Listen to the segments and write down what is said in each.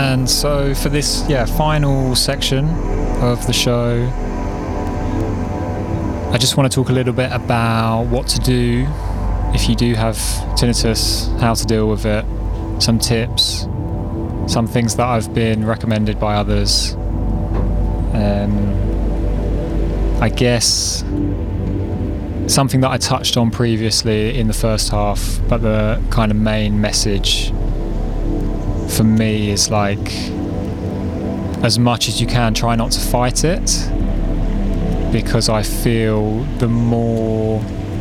And so for this final section of the show, I just want to talk a little bit about what to do if you do have tinnitus, how to deal with it, some tips, some things that I've been recommended by others. I guess something that I touched on previously in the first half, but the kind of main message for me is like, as much as you can, try not to fight it, because I feel the more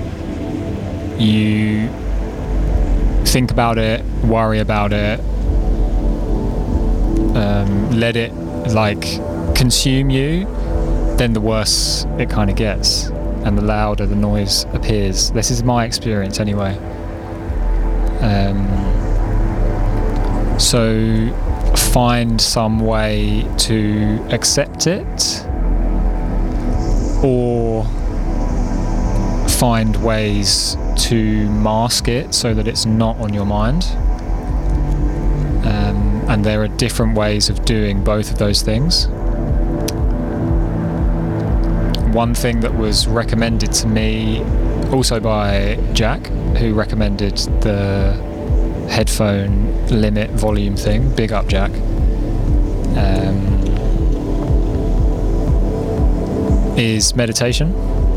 you think about it, worry about it, let it like consume you, then the worse it kind of gets and the louder the noise appears. This is my experience anyway. So find some way to accept it, or find ways to mask it so that it's not on your mind. And there are different ways of doing both of those things. One thing that was recommended to me also by Jack, who recommended the headphone limit volume thing, big up Jack, is meditation.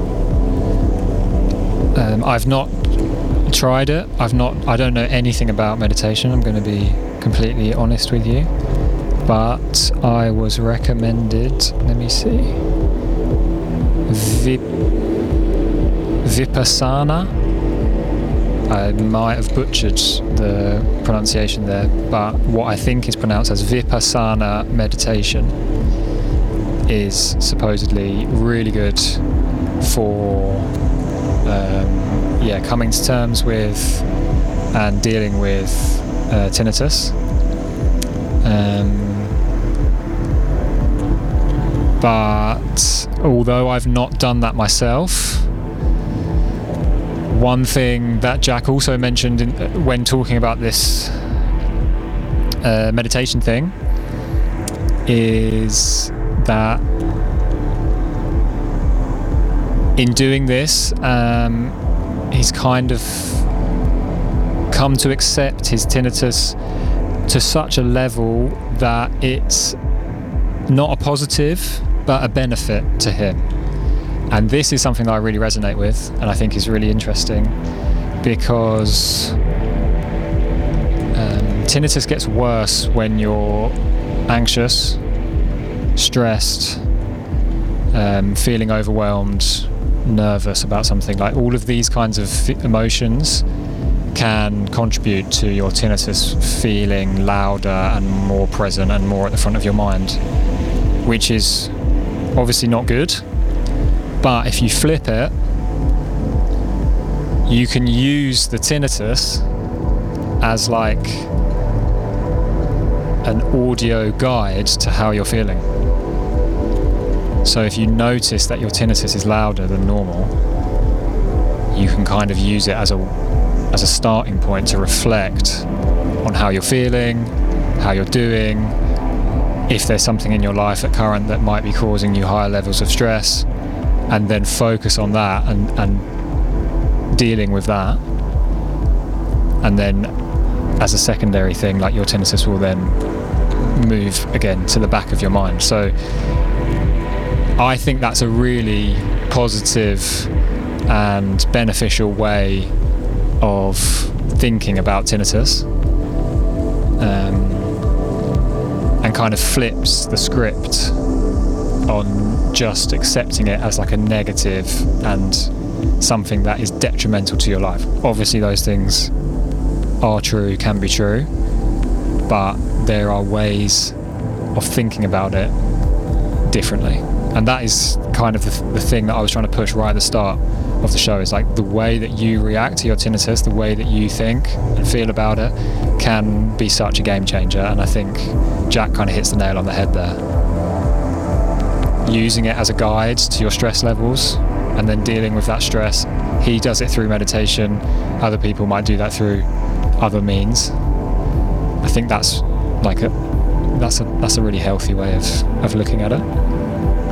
I've not tried it. I don't know anything about meditation, I'm going to be completely honest with you, but I was recommended, let me see, Vipassana. I might have butchered the pronunciation there, but what I think is pronounced as Vipassana meditation is supposedly really good for coming to terms with and dealing with tinnitus. But although I've not done that myself, one thing that Jack also mentioned when talking about this meditation thing is that in doing this, he's kind of come to accept his tinnitus to such a level that it's not a positive but a benefit to him. And this is something that I really resonate with and I think is really interesting, because tinnitus gets worse when you're anxious, stressed, feeling overwhelmed, nervous about something. Like, all of these kinds of emotions can contribute to your tinnitus feeling louder and more present and more at the front of your mind, which is obviously not good. But if you flip it, you can use the tinnitus as like an audio guide to how you're feeling. So if you notice that your tinnitus is louder than normal, you can kind of use it as a starting point to reflect on how you're feeling, how you're doing, if there's something in your life at current that might be causing you higher levels of stress, and then focus on that and dealing with that. And then as a secondary thing, like, your tinnitus will then move again to the back of your mind. So I think that's a really positive and beneficial way of thinking about tinnitus, and kind of flips the script on just accepting it as like a negative and something that is detrimental to your life. Obviously those things are true, can be true, but there are ways of thinking about it differently. And that is kind of the thing that I was trying to push right at the start of the show, is like the way that you react to your tinnitus, the way that you think and feel about it can be such a game changer. And I think Jack kind of hits the nail on the head there. Using it as a guide to your stress levels and then dealing with that stress. He does it through meditation. Other people might do that through other means. I think that's like that's a really healthy way of looking at it.